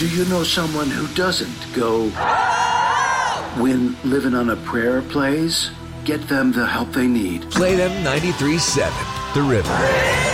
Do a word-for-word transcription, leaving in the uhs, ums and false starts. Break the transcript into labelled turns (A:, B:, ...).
A: Do you know someone who doesn't go when Living on a Prayer plays? Get them the help they need.
B: Play them ninety-three point seven, The River.